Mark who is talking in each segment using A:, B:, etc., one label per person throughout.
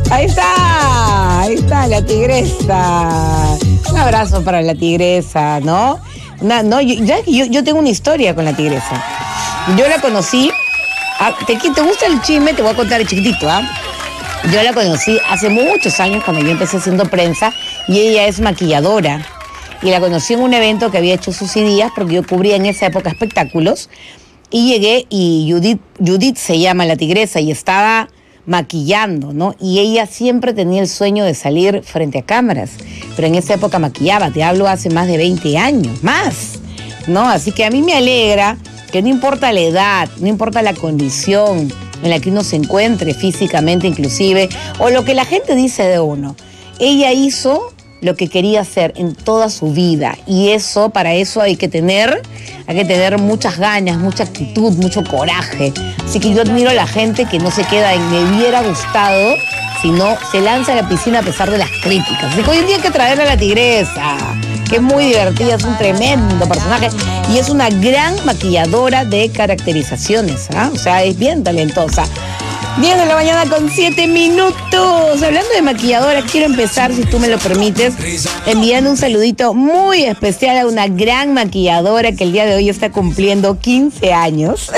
A: Ahí está la tigresa. Un abrazo para la tigresa, ¿no? Yo tengo una historia con la tigresa. Yo la conocí. ¿Te gusta el chisme? Te voy a contar el chiquitito, ¿ah? Yo la conocí hace muchos años cuando yo empecé haciendo prensa y ella es maquilladora. Y la conocí en un evento que había hecho Susy Díaz porque yo cubría en esa época espectáculos. Y llegué y Judith se llama la tigresa y estaba maquillando, ¿no? Y ella siempre tenía el sueño de salir frente a cámaras. Pero en esa época maquillaba, te hablo hace más de 20 años, más, ¿no? Así que a mí me alegra que no importa la edad, no importa la condición en la que uno se encuentre físicamente inclusive, o lo que la gente dice de uno. Ella hizo lo que quería hacer en toda su vida y para eso hay que tener muchas ganas, mucha actitud, mucho coraje. Así que yo admiro a la gente que no se queda en me hubiera gustado, sino se lanza a la piscina a pesar de las críticas. Así que hoy en día hay que traer a la tigresa, que es muy divertida, es un tremendo personaje y es una gran maquilladora de caracterizaciones, ¿ah? O sea, es bien talentosa. 10 de la mañana con 7 minutos. Hablando de maquilladoras, quiero empezar, si tú me lo permites, enviando un saludito muy especial a una gran maquilladora que el día de hoy está cumpliendo 15 años.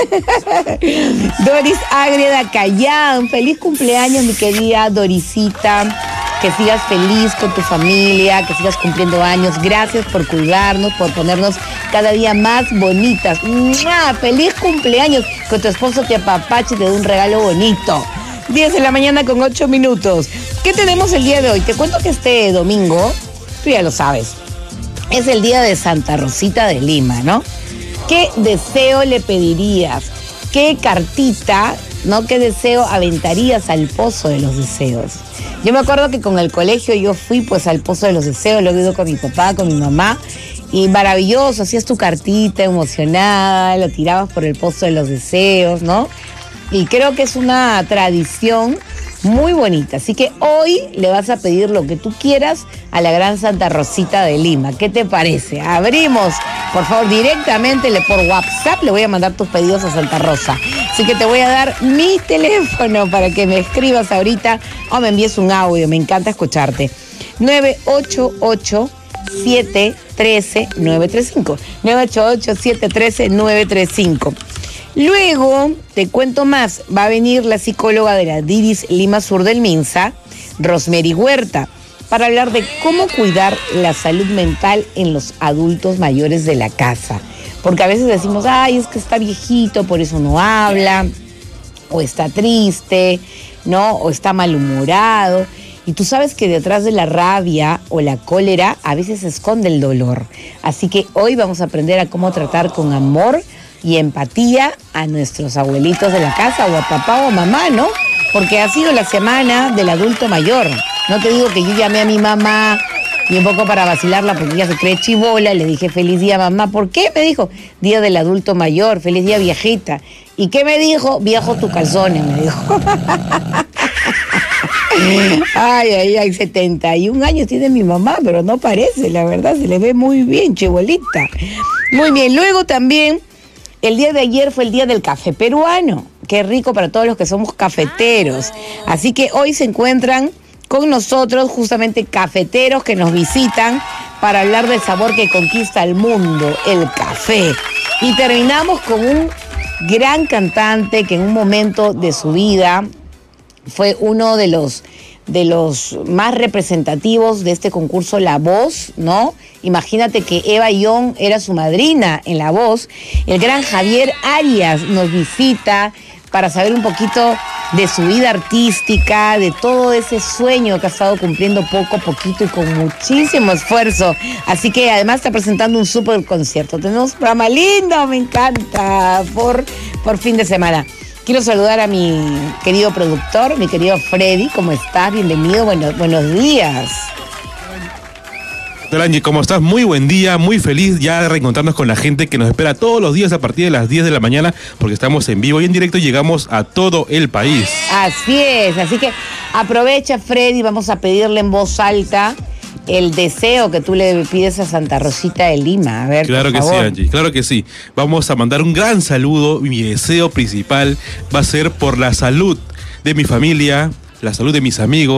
A: Doris Ágreda Callán. Feliz cumpleaños, mi querida Dorisita. Que sigas feliz con tu familia, que sigas cumpliendo años. Gracias por cuidarnos, por ponernos cada día más bonitas. ¡Mua! ¡Feliz cumpleaños! Que tu esposo te apapache y te dé un regalo bonito. 10 de la mañana con 8 minutos. ¿Qué tenemos el día de hoy? Te cuento que este domingo, tú ya lo sabes, es el día de Santa Rosita de Lima, ¿no? ¿Qué deseo le pedirías? ¿Qué cartita, no? ¿Qué deseo aventarías al pozo de los deseos? Yo me acuerdo que con el colegio yo fui pues al pozo de los deseos, lo he ido con mi papá, con mi mamá, y maravilloso, hacías tu cartita emocionada, lo tirabas por el pozo de los deseos, ¿no? Y creo que es una tradición muy bonita, así que hoy le vas a pedir lo que tú quieras a la gran Santa Rosita de Lima. ¿Qué te parece? Abrimos, por favor, directamente por WhatsApp, le voy a mandar tus pedidos a Santa Rosa. Así que te voy a dar mi teléfono para que me escribas ahorita o me envíes un audio, me encanta escucharte. 988-713-935. 988-713-935. Luego, te cuento más, va a venir la psicóloga de la DIRIS Lima Sur del Minsa, Rosemary Huerta, para hablar de cómo cuidar la salud mental en los adultos mayores de la casa. Porque a veces decimos, ay, es que está viejito, por eso no habla, o está triste, ¿no? O está malhumorado. Y tú sabes que detrás de la rabia o la cólera a veces se esconde el dolor. Así que hoy vamos a aprender a cómo tratar con amor y empatía a nuestros abuelitos de la casa, o a papá o a mamá, ¿no? Porque ha sido la semana del adulto mayor. No te digo que yo llamé a mi mamá y un poco para vacilarla porque ella se cree chibola, y le dije feliz día mamá. ¿Por qué? Me dijo, día del adulto mayor, feliz día viejita. ¿Y qué me dijo? Viejo tus calzones, me dijo. Ay, 71 años tiene mi mamá, pero no parece, la verdad, se le ve muy bien, chibolita. Muy bien, luego también, el día de ayer fue el día del café peruano. Qué rico para todos los que somos cafeteros. Así que hoy se encuentran con nosotros justamente cafeteros que nos visitan para hablar del sabor que conquista el mundo, el café. Y terminamos con un gran cantante que en un momento de su vida fue uno de los más representativos de este concurso La Voz, ¿no? Imagínate que Eva Young era su madrina en La Voz. El gran Javier Arias nos visita para saber un poquito de su vida artística, de todo ese sueño que ha estado cumpliendo poco a poquito y con muchísimo esfuerzo. Así que además está presentando un súper concierto. Tenemos un programa lindo, me encanta, por fin de semana. Quiero saludar a mi querido productor, mi querido Freddy. ¿Cómo estás? Bienvenido, buenos días.
B: Hola Angie, ¿cómo estás? Muy buen día, muy feliz ya de reencontrarnos con la gente que nos espera todos los días a partir de las 10 de la mañana, porque estamos en vivo y en directo y llegamos a todo el país.
A: Así es, así que aprovecha, Freddy, vamos a pedirle en voz alta el deseo que tú le pides a Santa Rosita de Lima. A ver,
B: claro que sí, Angie, claro que sí. Vamos a mandar un gran saludo. Mi deseo principal va a ser por la salud de mi familia, la salud de mis amigos.